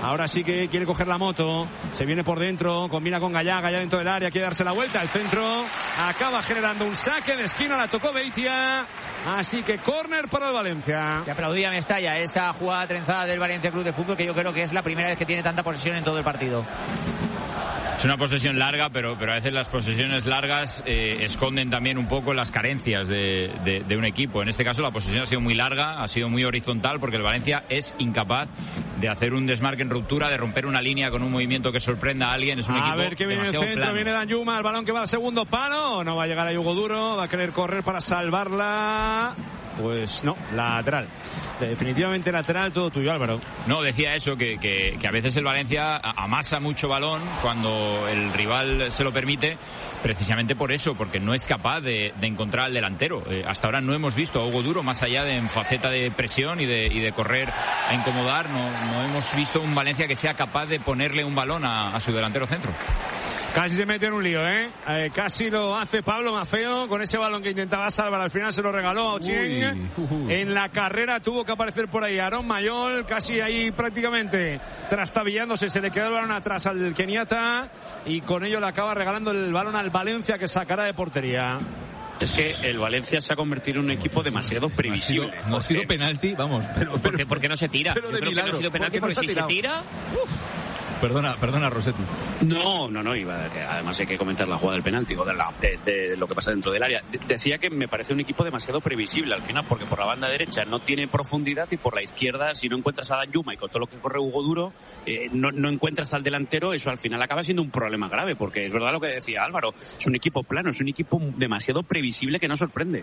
Ahora sí que quiere coger la moto. Se viene por dentro, combina con Gallá dentro del área, quiere darse la vuelta. El centro acaba generando un saque de esquina, la tocó Beitia. Así que córner para el Valencia. Que aplaudía Mestalla esa jugada trenzada del Valencia Club de Fútbol, que yo creo que es la primera vez que tiene tanta posesión en todo el partido. Es una posesión larga, pero a veces las posesiones largas esconden también un poco las carencias de un equipo. En este caso la posesión ha sido muy larga, ha sido muy horizontal, porque el Valencia es incapaz de hacer un desmarque en ruptura, de romper una línea con un movimiento que sorprenda a alguien. Es un equipo a ver que viene el centro, plano. Viene Danjuma, el balón que va al segundo palo. No va a llegar a Hugo Duro, va a querer correr para salvarla. Pues no, lateral. Definitivamente lateral, todo tuyo, Álvaro. No, decía eso, que a veces el Valencia amasa mucho balón cuando el rival se lo permite, precisamente por eso, porque no es capaz de encontrar al delantero. Hasta ahora no hemos visto a Hugo Duro, más allá de en faceta de presión y de correr a incomodar, no hemos visto un Valencia que sea capaz de ponerle un balón a su delantero centro. Casi se mete en un lío, casi lo hace Pablo Maceo con ese balón que intentaba salvar, al final se lo regaló a Ochieng. En la carrera tuvo que aparecer por ahí Aarón Mayol, casi ahí prácticamente trastabillándose, se le quedó el balón atrás al keniata y con ello le acaba regalando el balón al Valencia, que sacará de portería. Es que el Valencia se ha convertido en un equipo demasiado previsible. No ha sido penalti, vamos. ¿Por qué no se tira? Pero de milagro. No ha sido penalti porque si se tira... Perdona, Rossetti. No, además hay que comentar la jugada del penalti o de lo que pasa dentro del área. Decía que me parece un equipo demasiado previsible al final, porque por la banda derecha no tiene profundidad y por la izquierda, si no encuentras a Danjuma y con todo lo que corre Hugo Duro, no encuentras al delantero, eso al final acaba siendo un problema grave, porque es verdad lo que decía Álvaro, es un equipo plano, es un equipo demasiado previsible que no sorprende.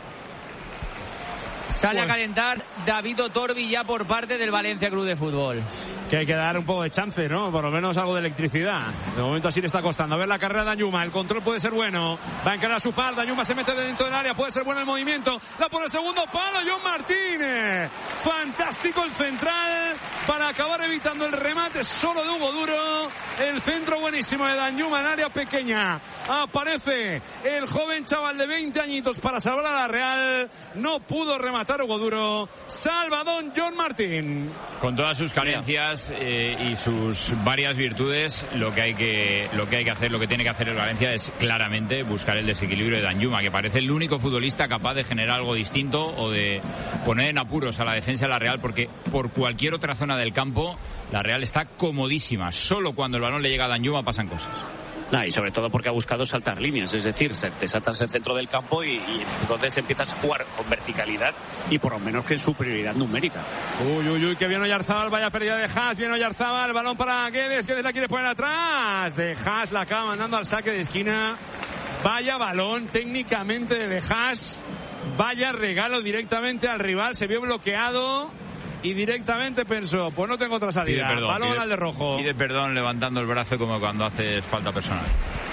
Sale a calentar David Otorbi ya por parte del Valencia Club de Fútbol. Que hay que dar un poco de chance, ¿no? Por lo menos algo de electricidad. De momento así le está costando. A ver la carrera de Danjuma. El control puede ser bueno. Va a encarar a su par. Danjuma se mete dentro del área. Puede ser bueno el movimiento. La pone el segundo palo. John Martínez. Fantástico el central para acabar evitando el remate solo de Hugo Duro. El centro buenísimo de Danjuma en área pequeña. Aparece el joven chaval de 20 añitos para salvar a la Real. No pudo rematar Hugo Duro. Salvadón John Martín. Con todas sus carencias y sus varias virtudes, lo que hay que hacer, lo que tiene que hacer el Valencia es claramente buscar el desequilibrio de Danjuma, que parece el único futbolista capaz de generar algo distinto o de poner en apuros a la defensa de la Real, porque por cualquier otra zona del campo la Real está comodísima. Solo cuando el balón le llega a Danjuma pasan cosas. Y sobre todo porque ha buscado saltar líneas, es decir, te saltas el centro del campo y entonces empiezas a jugar con verticalidad y por lo menos que en superioridad numérica. Uy, que viene Oyarzábal, vaya pérdida de Haas, viene Oyarzábal, el balón para Guedes la quiere poner atrás, de Haas la acaba mandando al saque de esquina. Vaya balón técnicamente de Haas, vaya regalo directamente al rival, se vio bloqueado y directamente pensó, pues no tengo otra salida. Balón al de rojo. Pide perdón levantando el brazo como cuando haces falta personal.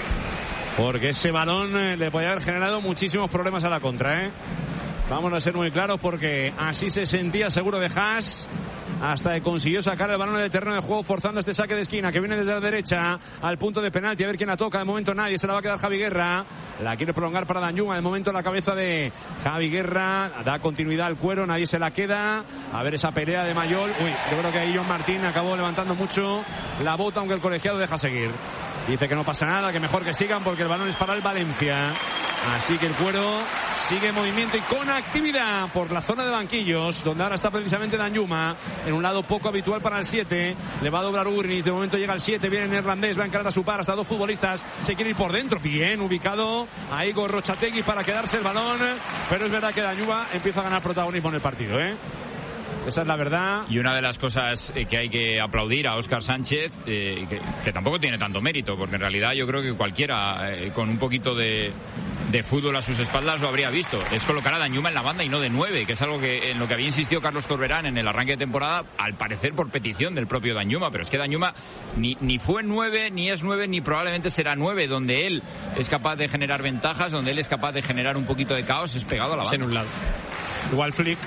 Porque ese balón le podía haber generado muchísimos problemas a la contra, Vamos a ser muy claros, porque así se sentía seguro de Haas, hasta que consiguió sacar el balón del terreno de juego, forzando este saque de esquina que viene desde la derecha al punto de penalti. A ver quién la toca. De momento nadie, se la va a quedar Javi Guerra. La quiere prolongar para Danjuma. De momento la cabeza de Javi Guerra da continuidad al cuero, nadie se la queda. A ver esa pelea de Mayol. Yo creo que ahí John Martín acabó levantando mucho la bota, aunque el colegiado deja seguir. Dice que no pasa nada, que mejor que sigan porque el balón es para el Valencia. Así que el cuero sigue en movimiento y con actividad por la zona de banquillos, donde ahora está precisamente Danjuma, en un lado poco habitual para el 7. Le va a doblar Urnis, de momento llega el 7, viene el neerlandés, va a encarar a su par, hasta dos futbolistas, se quiere ir por dentro, bien ubicado a Igor Rochategui para quedarse el balón, pero es verdad que Danjuma empieza a ganar protagonismo en el partido, Esa es la verdad. Y una de las cosas que hay que aplaudir a Óscar Sánchez, que tampoco tiene tanto mérito, porque en realidad yo creo que cualquiera con un poquito de fútbol a sus espaldas lo habría visto, es colocar a Danjuma en la banda y no de 9, que es algo en lo que había insistido Carlos Corberán en el arranque de temporada, al parecer por petición del propio Danjuma, pero es que Danjuma ni fue 9, ni es 9, ni probablemente será 9, donde él es capaz de generar ventajas, donde él es capaz de generar un poquito de caos, es pegado a la banda. En un lado. Igual Flick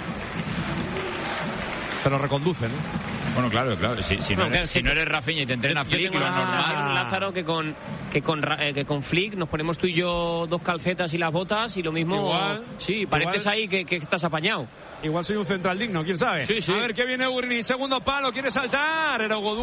te lo reconducen, Bueno, claro. Si no eres Rafinha y te entrena Flick, lo normal. Lázaro, que con Flick nos ponemos tú y yo dos calcetas y las botas y lo mismo. Igual, sí, pareces ahí que estás apañado. Igual soy un central digno, quién sabe. Sí. A ver qué viene Urni, segundo palo, quiere saltar. Era Hugo